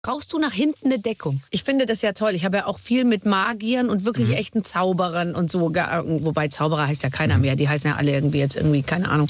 Brauchst du nach hinten eine Deckung? Ich finde das ja toll. Ich habe ja auch viel mit Magiern und wirklich echten Zauberern und so. Wobei Zauberer heißt ja keiner mehr. Die heißen ja alle irgendwie, keine Ahnung.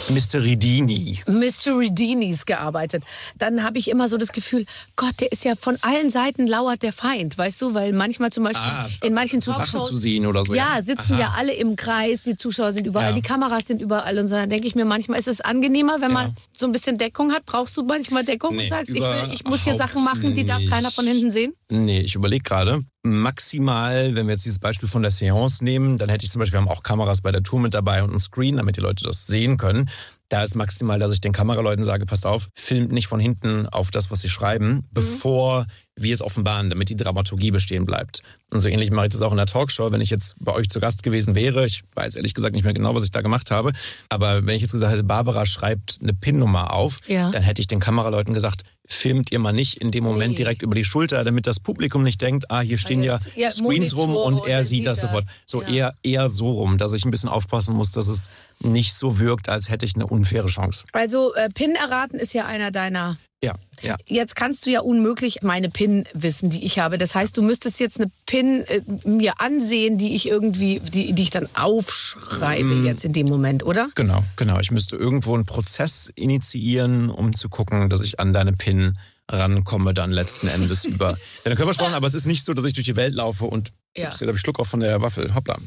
Mystery Dinis gearbeitet. Dann habe ich immer so das Gefühl, Gott, der ist ja von allen Seiten lauert der Feind, weißt du? Weil manchmal zum Beispiel in manchen Talkshows Sachen zu sehen oder so. Ja, sitzen ja alle im Kreis, die Zuschauer sind überall, die Kameras sind überall. Und so, dann denke ich mir, manchmal ist es angenehmer, wenn man so ein bisschen Deckung hat. Brauchst du manchmal Deckung und sagst, ich muss hier Sachen machen, die darf keiner von hinten sehen? Nee, ich überlege gerade. Maximal, wenn wir jetzt dieses Beispiel von der Seance nehmen, dann hätte ich zum Beispiel, wir haben auch Kameras bei der Tour mit dabei und einen Screen, damit die Leute das sehen können. Da ist maximal, dass ich den Kameraleuten sage, passt auf, filmt nicht von hinten auf das, was sie schreiben, bevor wir es offenbaren, damit die Dramaturgie bestehen bleibt. Und so ähnlich mache ich das auch in der Talkshow. Wenn ich jetzt bei euch zu Gast gewesen wäre, ich weiß ehrlich gesagt nicht mehr genau, was ich da gemacht habe, aber wenn ich jetzt gesagt hätte, Barbara schreibt eine PIN-Nummer auf, dann hätte ich den Kameraleuten gesagt, filmt ihr mal nicht in dem Moment direkt über die Schulter, damit das Publikum nicht denkt, hier stehen ja Screens rum und er sieht das sofort. So eher so rum, dass ich ein bisschen aufpassen muss, dass es nicht so wirkt, als hätte ich eine unfaire Chance. Also PIN erraten ist ja einer deiner... Ja. Jetzt kannst du ja unmöglich meine PIN wissen, die ich habe. Das heißt, du müsstest jetzt eine PIN mir ansehen, die ich dann aufschreibe jetzt in dem Moment, oder? Genau. Ich müsste irgendwo einen Prozess initiieren, um zu gucken, dass ich an deine PIN rankomme dann letzten Endes über deine Körpersprache. Aber es ist nicht so, dass ich durch die Welt laufe und jetzt habe ich Schluck auf von der Waffel. Hoppla.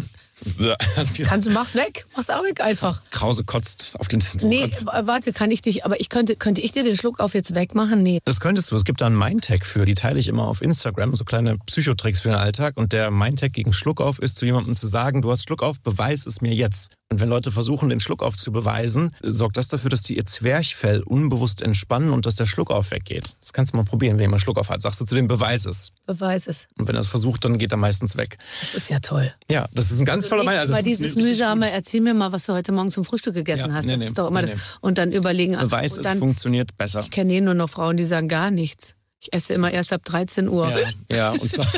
Mach's weg. Mach's auch weg einfach. Krause kotzt auf den Zettel. Nee, warte, kann ich dich, aber könnte ich dir den Schluck auf jetzt wegmachen? Nee. Das könntest du. Es gibt da einen Mindtag für, die teile ich immer auf Instagram, so kleine Psychotricks für den Alltag. Und der Mindtag gegen Schluckauf ist, zu jemandem zu sagen, du hast Schluckauf, beweis es mir jetzt. Und wenn Leute versuchen, den Schluckauf zu beweisen, sorgt das dafür, dass die ihr Zwerchfell unbewusst entspannen und dass der Schluckauf weggeht. Das kannst du mal probieren, wenn jemand Schluckauf hat. Sagst du zu dem, beweis es. Beweis es. Und wenn er es versucht, dann geht er meistens weg. Das ist ja toll. Ja, das ist ein ganz toller Mindtag. Weil dieses mühsame, erzähl mir mal, was du heute Morgen zum Frühstück gegessen hast. Das ist doch immer und dann überlegen. Beweis, es funktioniert besser. Ich kenne nur noch Frauen, die sagen gar nichts. Ich esse immer erst ab 13 Uhr. Ja,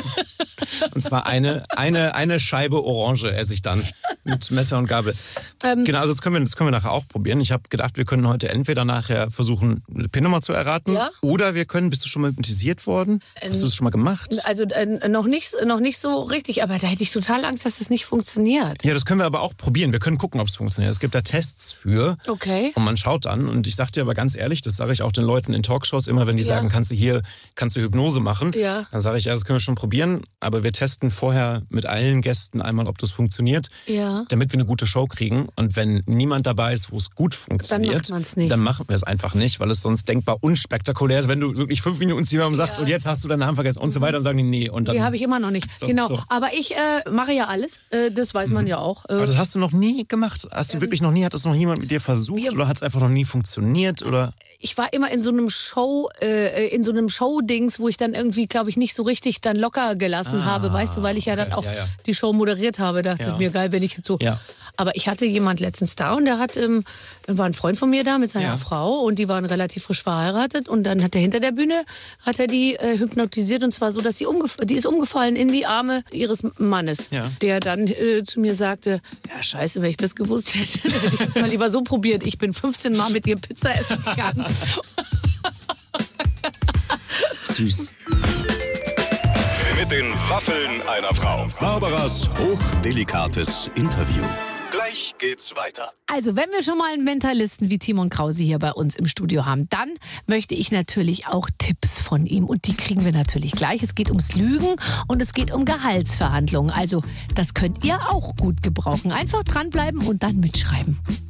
und zwar eine Scheibe Orange esse ich dann mit Messer und Gabel. Genau, also das können wir nachher auch probieren. Ich habe gedacht, wir können heute entweder nachher versuchen, eine PIN-Nummer zu erraten, oder wir können, bist du schon mal hypnotisiert worden? Hast du das schon mal gemacht? Also noch nicht so richtig, aber da hätte ich total Angst, dass das nicht funktioniert. Ja, das können wir aber auch probieren. Wir können gucken, ob es funktioniert. Es gibt da Tests für. Okay. Und man schaut dann. Und ich sage dir aber ganz ehrlich, das sage ich auch den Leuten in Talkshows immer, wenn die sagen, kannst du Hypnose machen? Ja. Dann sage ich, das können wir schon probieren. Aber wir testen vorher mit allen Gästen einmal, ob das funktioniert. Ja. Damit wir eine gute Show kriegen. Und wenn niemand dabei ist, wo es gut funktioniert, dann machen wir es einfach nicht, weil es sonst denkbar unspektakulär ist, wenn du wirklich 5 Minuten zu jemandem sagst, und jetzt hast du deinen Namen vergessen und so weiter, und sagen die, nee. Und dann, die habe ich immer noch nicht. So. Aber ich mache ja alles. Das weiß man ja auch. Aber das hast du noch nie gemacht? Hast du wirklich noch nie, hat das noch jemand mit dir versucht oder hat es einfach noch nie funktioniert? Oder? Ich war immer in so einem Show-Dings, wo ich dann irgendwie, glaube ich, nicht so richtig dann locker gelassen habe, weißt du, weil ich ja dann auch die Show moderiert habe. Dachte mir, geil, wenn ich jetzt so... Ja. Aber ich hatte jemand letztens da und der war ein Freund von mir da mit seiner Frau und die waren relativ frisch verheiratet und dann hat er hinter der Bühne, die hypnotisiert und zwar so, dass die ist umgefallen in die Arme ihres Mannes, der dann zu mir sagte, ja scheiße, wenn ich das gewusst hätte, dann hätte ich das mal lieber so probiert. Ich bin 15 Mal mit dir Pizza essen gegangen. Süß. Mit den Waffeln einer Frau. Barbaras hochdelikates Interview. Gleich geht's weiter. Also, wenn wir schon mal einen Mentalisten wie Timon Krause hier bei uns im Studio haben, dann möchte ich natürlich auch Tipps von ihm. Und die kriegen wir natürlich gleich. Es geht ums Lügen und es geht um Gehaltsverhandlungen. Also, das könnt ihr auch gut gebrauchen. Einfach dranbleiben und dann mitschreiben.